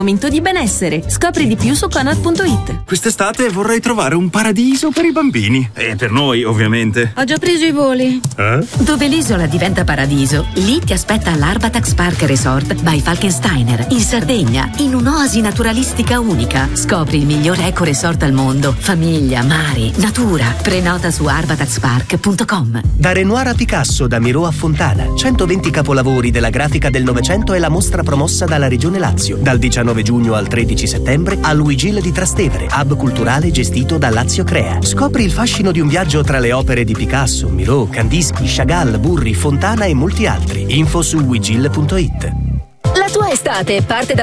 Momento di benessere. Scopri di più su Conad.it. Quest'estate vorrei trovare un paradiso per i bambini. E per noi, ovviamente. Ho già preso i voli. Dove l'isola diventa paradiso, lì ti aspetta l'Arbatax Park Resort by Falkensteiner, in Sardegna, in un'oasi naturalistica unica. Scopri il migliore eco resort al mondo. Famiglia, mari, natura. Prenota su arbataxpark.com. Da Renoir a Picasso, da Miro a Fontana, 120 capolavori della grafica del Novecento è la mostra promossa dalla Regione Lazio. Dal 19 giugno al 13 settembre a Luigil di Trastevere, hub culturale gestito da Lazio Crea. Scopri il fascino di un viaggio tra le opere di Picasso, Miro, Kandinsky, Chagall, Burri, Fontana e molti altri. Info su luigil.it. La tua estate parte da